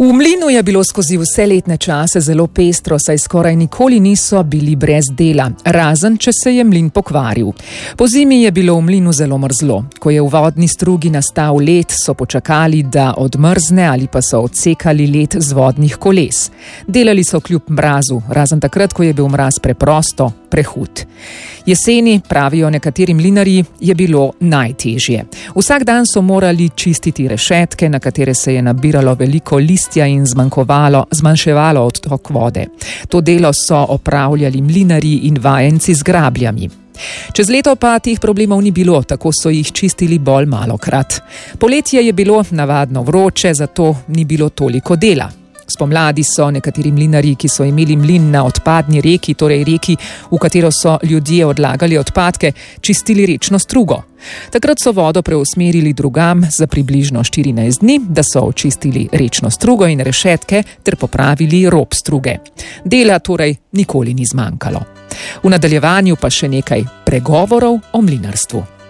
V mlinu je bilo skozi vse letne čase zelo pestro, saj skoraj nikoli niso bili brez dela, razen če se je mlin pokvaril. Po zimi je bilo v mlinu zelo mrzlo. Ko je v vodni strugi nastal led, so počakali, da odmrzne ali pa so odsekali led z vodnih koles. Delali so kljub mrazu, razen takrat, ko je bil mraz preprosto prehud. Jeseni, pravijo nekateri mlinarji, je bilo najtežje. Vsak dan so morali čistiti rešetke, na katere se je nabiralo veliko listja in zmanjševalo odtok vode. To delo so opravljali mlinarji in vajenci z grabljami. Čez leto pa teh problemov ni bilo, tako so jih čistili bolj malokrat. Poletje je bilo navadno vroče, zato ni bilo toliko dela. Spomladi so nekateri mlinarji, ki so imeli mlin na odpadni reki, torej reki, v katero so ljudje odlagali odpadke, čistili rečno strugo. Takrat so vodo preusmerili drugam za približno 14 dni, da so očistili rečno strugo in rešetke ter popravili rob struge. Dela torej nikoli ni zmanjkalo. V nadaljevanju pa še nekaj pregovorov o mlinarstvu.